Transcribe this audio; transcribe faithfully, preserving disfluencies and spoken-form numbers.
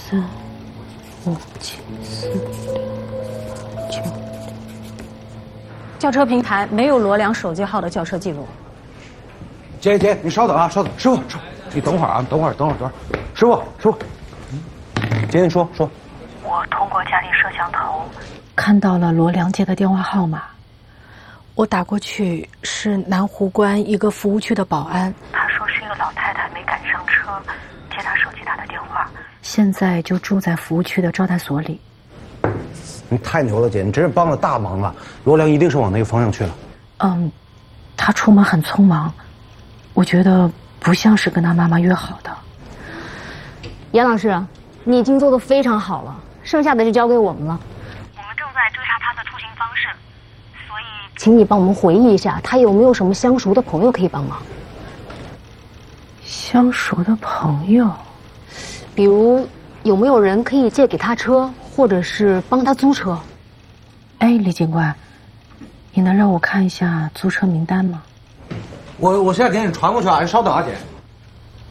三五七四六九。轿车平台没有罗良手机号的轿车记录。 姐姐，你稍等啊，稍等，师傅，师傅，你等会儿啊，等会儿，等会儿，等会儿，师傅，师傅，姐，你说说。 我通过家里摄像头看到了罗良杰的电话号码，我打过去是南湖关一个服务区的保安， 他说是一个老太太没赶上车，接他手机打的电话。 现在就住在服务区的招待所里。 你太牛了，姐，你真是帮了大忙啊！罗良一定是往那个方向去了。 嗯，他出门很匆忙，我觉得不像是跟他妈妈约好的。 严老师，你已经做得非常好了，剩下的就交给我们了。 我们正在追查他的出行方式，所以请你帮我们回忆一下，他有没有什么相熟的朋友可以帮忙？ 相熟的朋友， 比如有没有人可以借给他车，或者是帮他租车？ 哎，李警官，你能让我看一下租车名单吗？ 我我现在给你传过去啊，你稍等啊，姐。